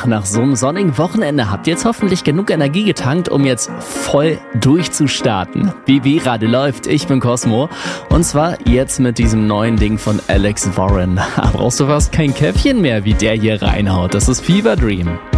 Ach, nach so einem sonnigen Wochenende habt ihr jetzt hoffentlich genug Energie getankt, um jetzt voll durchzustarten. Wie gerade läuft, ich bin Cosmo. Und zwar jetzt mit diesem neuen Ding von Alex Warren. Da brauchst du fast kein Käffchen mehr, wie der hier reinhaut. Das ist Fever Dream.